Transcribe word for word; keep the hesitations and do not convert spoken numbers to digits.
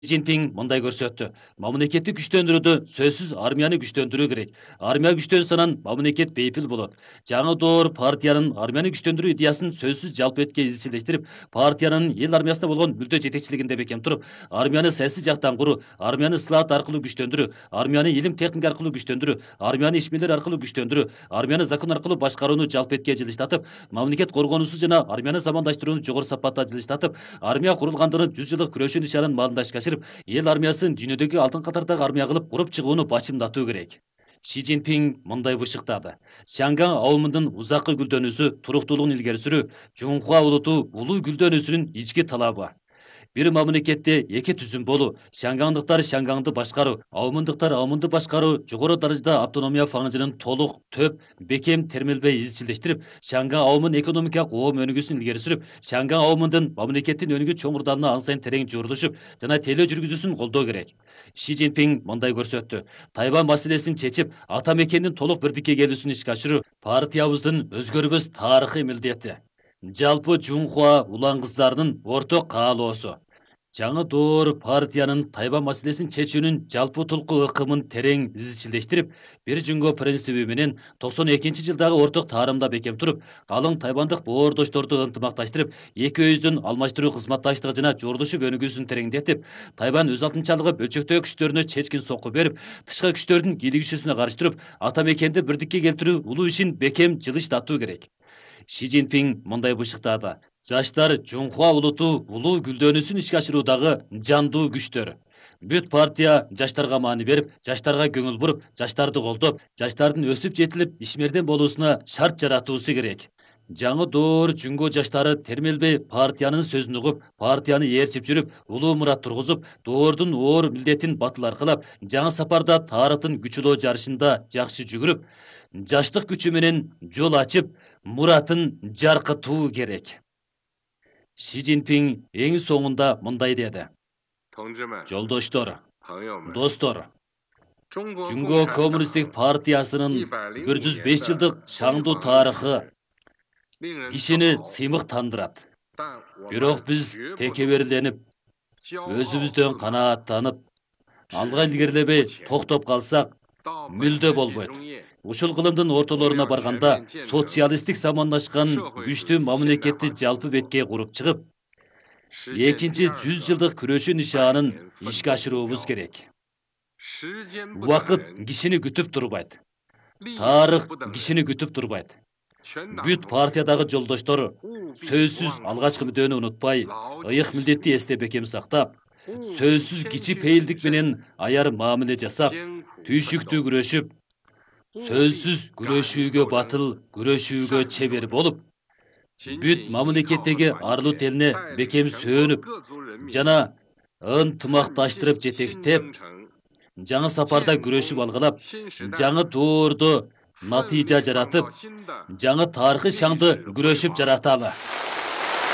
Цзиньпин мындай көрсөттү. Мамлекетти күчтөндүрүүдө сөзсүз армияны күчтөндүрүү керек. Армия күчтөнсө анан мамлекет бейпил болот. Жаңы доор партиянын армияны күчтөндүрүү идеясын сөзсүз жалпы этке изчилештирип, партиянын эл армиясына болгон мүлдө жетекчилигинде бекем туруп, армияны саясий жактан куруу, армияны сылаат аркылуу күчтөндүрүү, армияны илим техника аркылуу күчтөндүрүү, армияны ишмерлер аркылуу күчтөндүрүү, армияны закон аркылуу башкарууну жалпы этке жылыштатып, мамлекет коргоонусу жана армияны замандаштырууну жогору сапатта жылыштатып, армия курулгандыгын жүз жылдык күрөшүү нишанын маалында ишке эл армиясын дүйнөдөгү алтын катардагы армия кылып куруп чыгууну башымдатуу керек. Ши Цзиньпин мындай бышыктады. Шанган аумунун узаккы гүлдөнүүсү, туруктуулугун илгери сүрүү Жунхуа улуту улуу гүлдөнүүсүнүн ички талабы. Бир мамлекетте эки түзүм болуу, шангандыктар шангаңды башкаруу, аумундуктар аумунду башкаруу жогору даражада автономия фаңжынын толук, төп, бекем термелбей изчилештирип, шанган аумун экономикалык оом өнүгүүсүн илгери сүрүп, шанган аумундун мамлекеттин өнүгүү чоңурдалына ан сайын терең журулушуп жана тейлөө жүргүзүүсүн колдоо керек. Ши Цзиньпин мындай көрсөттү. Тайвань маселесин чечип, ата мекендин толук бирдикке келүүсүн ишке ашыруу партиябыздын өзгөрбөс тарыхый милдети. Жалпы Жунхуа улан кыздарынын орток каалоосу. Жаңы доор партиянын Тайвань маселесин чечүүнүн жалпы утулку ыкымын терең изчилештирип, бир жөнгө принциби менен токсон экинчи жылдагы орток таарымда бекем туруп, калың тайвандык боордошторду ынтымакташтырып, эки өйүздүн алмаштыруу кызматташтыгы жана журулушуп өнүгүүсүн тереңдетип, Тайвань өз алтынчалыгы бөлчөктөө күчтөрүнө чечкин сокку берип, тышкы күчтөрдүн кийлигишүүсүнө каршы туруп, ата мекенди бирдикке келтирүү улуу ишин бекем жылыштатуу керек. Ши Цзиньпин мындай бышыктады. Жаштар Жунхуа улуту улуу гүлдөнүүсүн ишке ашыруудагы жандуу күчтөр. Бүт партия жаштарга маани берип, жаштарга көңүл буруп, жаштарды колдоп, жаштардын өсүп жетилип, ишмерден болуусуна шарт жаратуусу керек. Жаңы доор Жунго жаштары термелбей партиянын сөзүн угуп, партияны ээрчип жүрүп, улуу мурат тургузуп, доордун оор милдетин батыл аркылап, жаңы сапарда тарыхтын күчөлөө жарышында жакшы жүгүрүп, жаштык күчү менен жол ачып, муратын жаркытуу керек. Ши Цзиньпин эң соңунда мындай деди. Жолдоштор, достор, Жунго коммунисттик партиясынын бир жүз беш жылдык шаңдуу тарыхы кишини сыймыктандырат. Бирок биз текеберленип, өзүбүздөн канааттанып, алга илгерилебей токтоп калсак, мүлдө болбойт. Ушул кылымдын ортолоруна барганда социалисттик замандашкан күчтүү мамлекетти жалпы бетке куруп чыгып, экинчи жүз жылдык күрөшүү нишаанын ишке ашыруубуз керек. Убакыт кишини күтүп турбайт. Тарых кишини күтүп турбайт. Бүт партиядагы жолдоштор сөзсүз алгачкы мүдөнү унутпай, ыйык милдетти эсте бекем сактап, сөзсүз кичи пейилдик менен аяр мамиле жасап, түйшүктүү күрөшүп, сөзсүз күрөшүүгө батыл, күрөшүүгө чебер болуп, бүт мамлекеттеги арлут элине бекем сөөнүп жана ынтымакташтырып жетектеп, жаңы сапарда күрөшүп алгылап, жаңы доордо натыйжа жаратып, жаңы тарыхый шаңды күрөшүп жараталы.